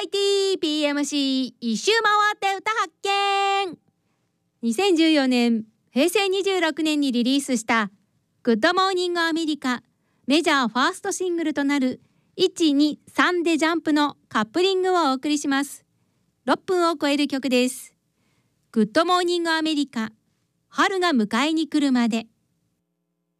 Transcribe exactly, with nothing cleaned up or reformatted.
イティーピーエムシー 一周回って歌発見。にせんじゅうよねんへいせいにじゅうろくねんにリリースしたグッドモーニングアメリカメジャーファーストシングルとなるいち、に、さんでジャンプのカップリングをお送りします。ろっぷんを超える曲です。グッドモーニングアメリカ、春が迎えに来るまで。